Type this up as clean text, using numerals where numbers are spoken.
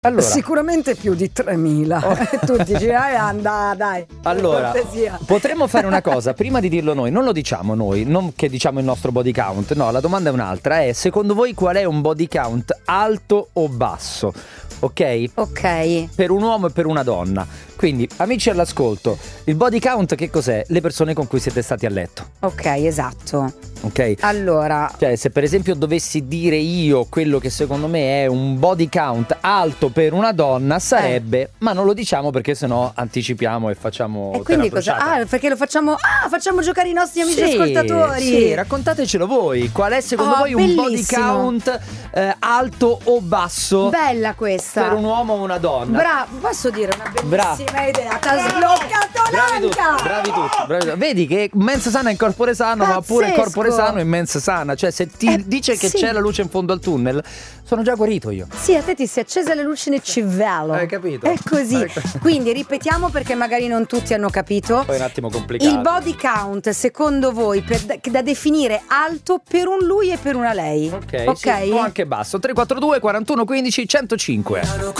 Allora, sicuramente più di 3.000. Tu dici, dai. allora potremmo fare una cosa, prima di dirlo noi, non lo diciamo noi, non che diciamo il nostro body count, no, la domanda è un'altra, è secondo voi qual è un body count alto o basso? Ok? Ok. Per un uomo e per una donna. Quindi, amici all'ascolto, il body count che cos'è? Le persone con cui siete stati a letto. Ok, esatto. Ok? Allora, Cioè, se per esempio dovessi dire io quello che secondo me è un body count alto per una donna sarebbe, ma non lo diciamo perché sennò anticipiamo e facciamo. e quindi cosa? Perché lo facciamo? Facciamo giocare i nostri amici ascoltatori. Sì, raccontatecelo voi. Qual è secondo voi un body count alto o basso? Bella questa. Per un uomo o una donna? Bravo, posso dire una bellissima idea. T'ha sbloccato l'anca. Bravi tutti. Vedi che mens sana in corpore sano, ma pure corpore sano in mens sana. Cioè, se ti dice che c'è la luce in fondo al tunnel, sono già guarito io. Sì, a te ti si è accesa la luce nel cervello. Hai capito? È così. Quindi ripetiamo perché magari non tutti hanno capito. Poi è un attimo complicato. Il body count secondo voi da definire alto per un lui e per una lei? Ok. Sì, o anche basso. 342 41 15 105.